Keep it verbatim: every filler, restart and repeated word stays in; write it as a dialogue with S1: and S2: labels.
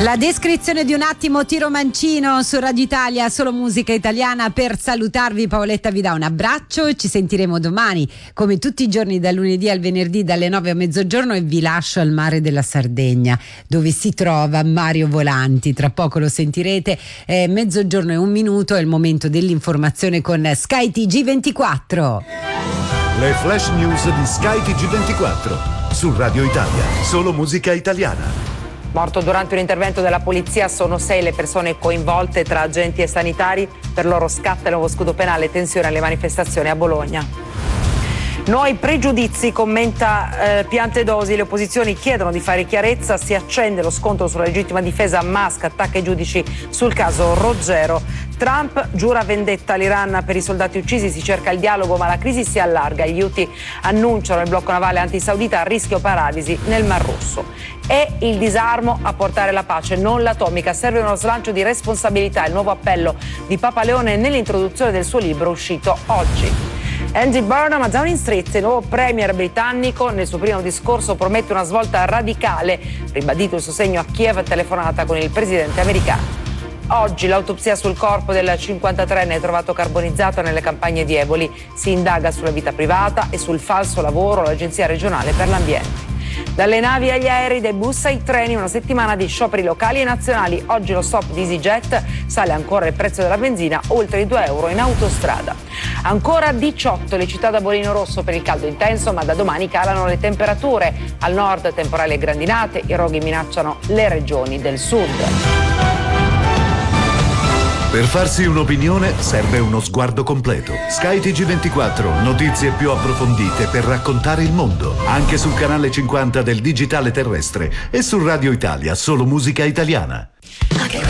S1: La descrizione di un attimo Tiro Mancino su Radio Italia, solo musica italiana. Per salutarvi Paoletta vi dà un abbraccio e ci sentiremo domani come tutti i giorni dal lunedì al venerdì dalle nove a mezzogiorno, e vi lascio al mare della Sardegna dove si trova Mario Volanti. Tra poco lo sentirete. Eh, mezzogiorno e un minuto è il momento dell'informazione con Sky T G ventiquattro.
S2: Le flash news di Sky T G ventiquattro su Radio Italia, solo musica italiana.
S3: Morto durante un intervento della polizia, sono sei le persone coinvolte tra agenti e sanitari. Per loro scatta il nuovo scudo penale, tensione alle manifestazioni a Bologna. Noi pregiudizi, commenta eh, Piantedosi, le opposizioni chiedono di fare chiarezza, si accende lo scontro sulla legittima difesa, Musk attacca i giudici sul caso Roggero. Trump giura vendetta all'Iran per i soldati uccisi, si cerca il dialogo ma la crisi si allarga, gli Houthi annunciano il blocco navale antisaudita, a rischio paralisi nel Mar Rosso. È il disarmo a portare la pace, non l'atomica, serve uno slancio di responsabilità, il nuovo appello di Papa Leone nell'introduzione del suo libro uscito oggi. Andy Burnham a Downing Street, il nuovo premier britannico, nel suo primo discorso promette una svolta radicale, ribadito il sostegno a Kiev, telefonata con il presidente americano. Oggi l'autopsia sul corpo del cinquantatreenne trovato carbonizzato nelle campagne di Eboli, si indaga sulla vita privata e sul falso lavoro all'Agenzia regionale per l'ambiente. Dalle navi agli aerei, dai bus ai treni, una settimana di scioperi locali e nazionali. Oggi lo stop di EasyJet, sale ancora il prezzo della benzina, oltre i due euro in autostrada. Ancora diciotto le città da bollino rosso per il caldo intenso, ma da domani calano le temperature. Al nord temporali e grandinate, i roghi minacciano le regioni del sud.
S2: Per farsi un'opinione serve uno sguardo completo. Sky T G ventiquattro, notizie più approfondite per raccontare il mondo. Anche sul canale cinquanta del digitale terrestre e su Radio Italia, solo musica italiana.